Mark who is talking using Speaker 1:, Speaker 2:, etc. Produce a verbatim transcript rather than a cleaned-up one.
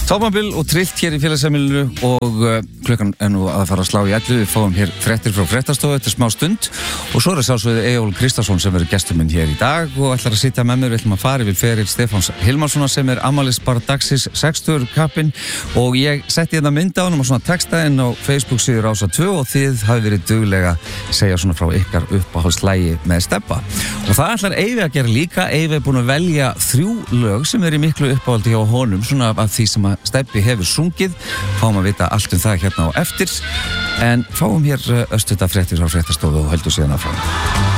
Speaker 1: Tómabil og trillt hér í félagsheimilinu og uh, klukkan er nú að fara að slá í ellu. Við fáum hér fréttir frá fréttastofu eftir smá stund og svo er það sjálfsögðu Eyjólfur Kristjánsson sem verður gestur minn hér í dag og ætlar að sitja með mér. Við ætlum að fara yfir feril Stefáns Hilmarssonar sem er afmælisbarn dagsins, sextugur kappinn, og ég setti hérna mynd á honum og svona texta inn á Facebook síður Rásar tvö og þið hafi verið duglega að segja svona frá ykkar uppáhaldslægi með Stebba. Og það ætlar Eyvi að gera líka. Eyvi er búin að velja þrjú lög sem er í miklu uppáhaldi hjá honum, svona af því sem að Stebbi hefur sungið. Fáum að vita allt um það hérna á eftir, en fáum hér östuta fréttir á fréttastofu og höldum síðan áfram.